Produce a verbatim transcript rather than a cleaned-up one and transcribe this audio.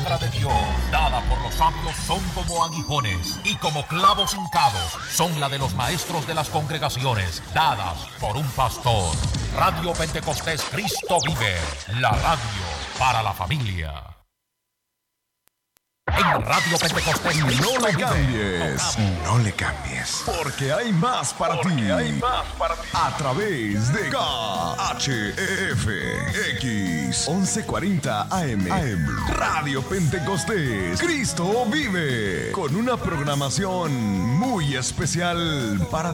palabra de Dios, dada por los sabios, son como aguijones y como clavos hincados, son la de los maestros de las congregaciones, dadas por un pastor. Radio Pentecostés Cristo Vive, la radio para la familia. En Radio Pentecostés no le cambies, no le cambies, porque hay más para ti. Hay más para ti. A través de K H E F X once cuarenta A M, Radio Pentecostés Cristo Vive, con una programación muy especial para